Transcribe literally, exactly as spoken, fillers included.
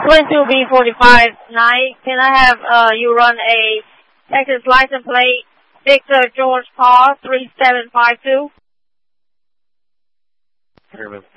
twenty-two B forty-five nine, can I have uh, you run a Texas license plate, Victor George Paul three seven five two? Herman.